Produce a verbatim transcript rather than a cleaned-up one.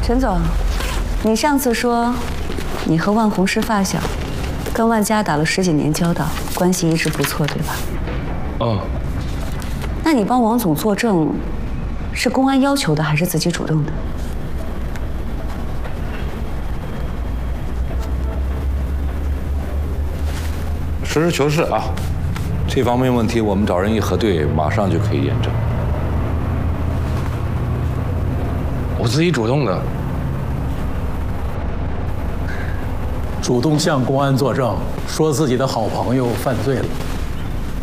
陈总，你上次说你和万红是发小，跟万家打了十几年交道，关系一直不错，对吧？ 嗯。 那你帮王总作证，是公安要求的还是自己主动的？ 实事求是啊，这方面问题我们找人一核对，马上就可以验证。我自己主动的。 主动向公安作证，说自己的好朋友犯罪了。